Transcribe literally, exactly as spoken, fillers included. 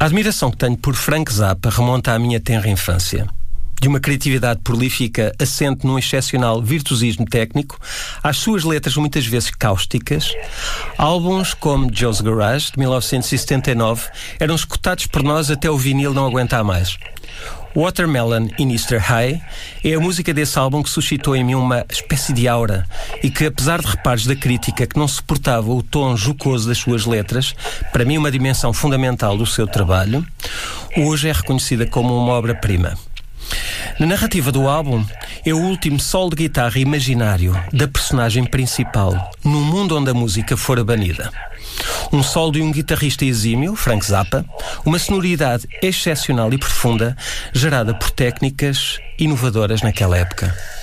admiração que tenho por Frank Zappa remonta à minha tenra infância. De uma criatividade prolífica assente num excepcional virtuosismo técnico, às suas letras muitas vezes cáusticas, álbuns como Joe's Garage, de mil novecentos e setenta e nove, eram escutados por nós até o vinil não aguentar mais. Watermelon in Easter High é a música desse álbum que suscitou em mim uma espécie de aura e que, apesar de reparos da crítica que não suportava o tom jocoso das suas letras, para mim uma dimensão fundamental do seu trabalho, hoje é reconhecida como uma obra-prima. Na narrativa do álbum, é o último solo de guitarra imaginário da personagem principal, num mundo onde a música fora banida. Um solo de um guitarrista exímio, Frank Zappa, uma sonoridade excepcional e profunda, gerada por técnicas inovadoras naquela época.